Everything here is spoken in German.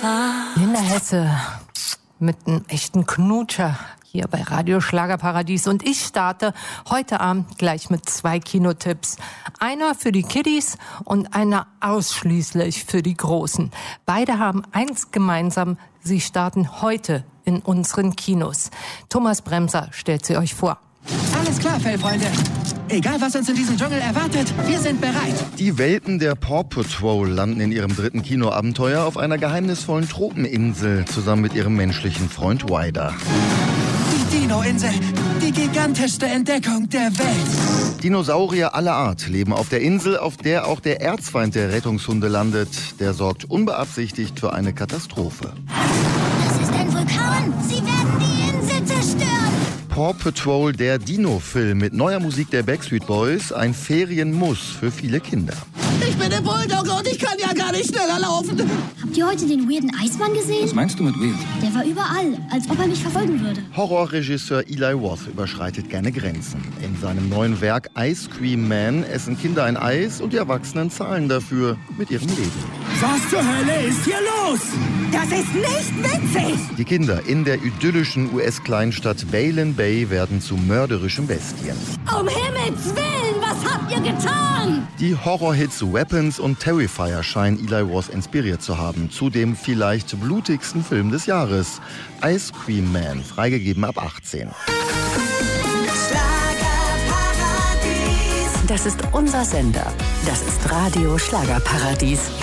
Linda Hesse mit einem echten Knutscher hier bei Radio Schlagerparadies. Und ich starte heute Abend gleich mit 2 Kinotipps. Einer für die Kiddies und einer ausschließlich für die Großen. Beide haben eins gemeinsam: sie starten heute in unseren Kinos. Thomas Bremser stellt sie euch vor. Alles klar, Fellfreunde. Egal, was uns in diesem Dschungel erwartet, wir sind bereit. Die Welpen der Paw Patrol landen in ihrem 3. Kinoabenteuer auf einer geheimnisvollen Tropeninsel zusammen mit ihrem menschlichen Freund Ryder. Die Dino-Insel, die gigantischste Entdeckung der Welt. Dinosaurier aller Art leben auf der Insel, auf der auch der Erzfeind der Rettungshunde landet. Der sorgt unbeabsichtigt für eine Katastrophe. Das ist ein Vulkan. Sie werden die Insel zerstören. Paw Patrol, der Dino-Film mit neuer Musik der Backstreet Boys, ein Ferienmuss für viele Kinder. Ich bin der Bulldogger und ich kann ja gar nicht schneller laufen. Habt ihr heute den weirden Eismann gesehen? Was meinst du mit weird? Der war überall, als ob er mich verfolgen würde. Horrorregisseur Eli Roth überschreitet gerne Grenzen. In seinem neuen Werk Ice Cream Man essen Kinder ein Eis und die Erwachsenen zahlen dafür mit ihrem Leben. Was zur Hölle ist hier los? Das ist nicht witzig. Die Kinder in der idyllischen US-Kleinstadt Baleen Bay werden zu mörderischen Bestien. Um Himmels Willen, was habt ihr getan? Die Horrorhits Weapons und Terrifier scheinen Eli Roth inspiriert zu haben. Zu dem vielleicht blutigsten Film des Jahres. Ice Cream Man, freigegeben ab 18. Das ist unser Sender. Das ist Radio Schlagerparadies.